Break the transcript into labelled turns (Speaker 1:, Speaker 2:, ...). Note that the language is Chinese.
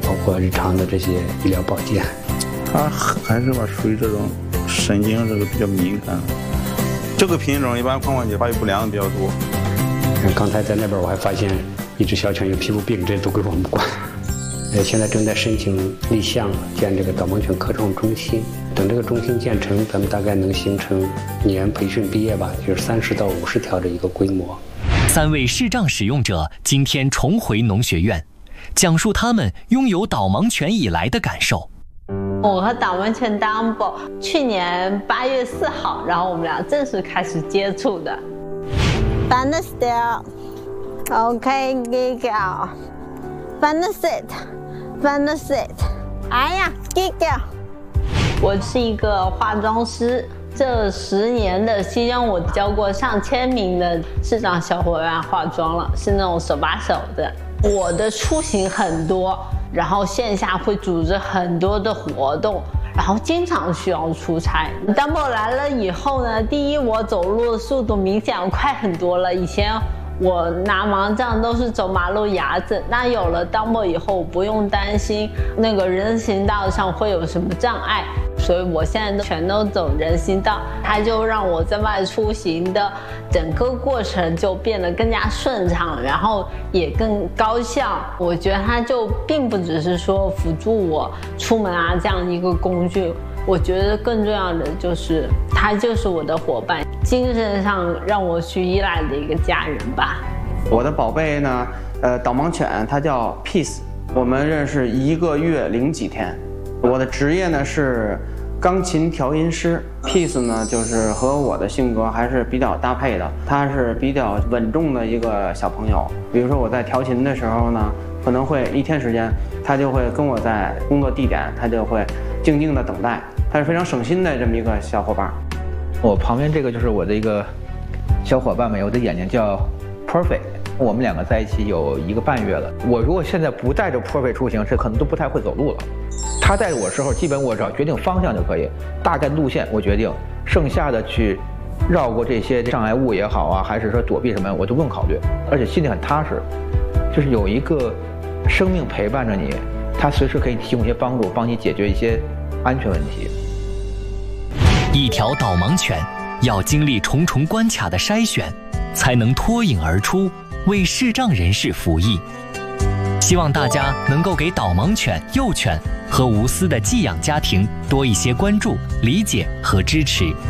Speaker 1: 包括日常的这些医疗保健。
Speaker 2: 它还是吧，属于这种神经这个比较敏感。这个品种一般髋关节发育不良的比较多。
Speaker 1: 刚才在那边我还发现一只小犬有皮肤病，这都归我们管。现在正在申请立项建这个导盲犬科创中心，等这个中心建成，咱们大概能形成年培训毕业吧，就是30到50条的一个规模。
Speaker 3: 3位视障使用者今天重回农学院，讲述他们拥有导盲犬以来的感受。
Speaker 4: 我和导盲犬 Dumbo 去年8月4号，然后我们俩正式开始接触的。Find the stair, OK, Giga. Find the seat, find the seat. 哎呀 ，Giga. 我是一个化妆师，这10年的期间，我教过上千名的视障小伙伴化妆了，是那种手把手的。我的出行很多，然后线下会组织很多的活动，然后经常需要出差。Dumbo 来了以后呢，第一，我走路的速度明显快很多了。以前我拿盲杖都是走马路牙子，那有了 Dumbo 以后，我不用担心那个人行道上会有什么障碍，所以我现在全都走人行道，它就让我在外出行的整个过程就变得更加顺畅，然后也更高效。我觉得它就并不只是说辅助我出门啊这样一个工具，我觉得更重要的就是它就是我的伙伴，精神上让我去依赖的一个家人吧。
Speaker 5: 我的宝贝呢，导盲犬它叫 Peace， 我们认识1个月0几天。我的职业呢是钢琴调音师。Peace 呢就是和我的性格还是比较搭配的，他是比较稳重的一个小朋友。比如说我在调琴的时候呢，可能会1天时间，他就会跟我在工作地点，他就会静静的等待，他是非常省心的这么一个小伙伴。
Speaker 6: 我旁边这个就是我的一个小伙伴们，我的眼睛叫 Perfect， 我们2个在一起有1个半月了。我如果现在不带着 Perfect 出行，这可能都不太会走路了。他带着我的时候，基本我只要决定方向就可以，大概路线我决定，剩下的去绕过这些障碍物也好啊，还是说躲避什么，我都不用考虑，而且心里很踏实，就是有一个生命陪伴着你，他随时可以提供一些帮助，帮你解决一些安全问题。
Speaker 3: 一条导盲犬要经历重重关卡的筛选，才能脱颖而出，为视障人士服役。希望大家能够给导盲犬、幼犬和无私的寄养家庭多一些关注、理解和支持。